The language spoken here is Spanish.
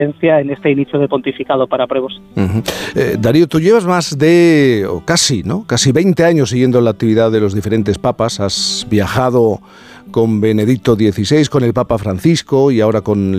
en este inicio de pontificado para Prevost. Darío, tú llevas casi 20 años siguiendo la actividad de los diferentes papas. Has viajado con Benedicto XVI, con el Papa Francisco y ahora con